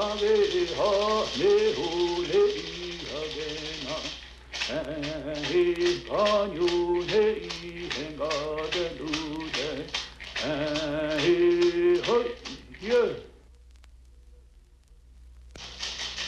げはねほれいはげなえばにょねいへんがでるではい、yeah.